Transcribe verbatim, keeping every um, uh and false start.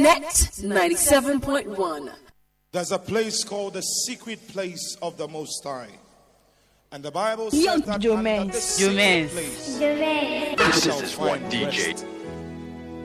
Connect ninety-seven point one. There's a place called the secret place of the Most High. And the Bible says that under the secret place, This is one D J.